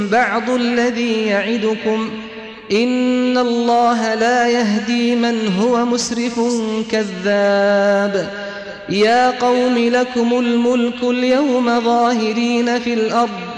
بعض الذي يعدكم إن الله لا يهدي من هو مسرف كذاب يا قوم لكم الملك اليوم ظاهرين في الأرض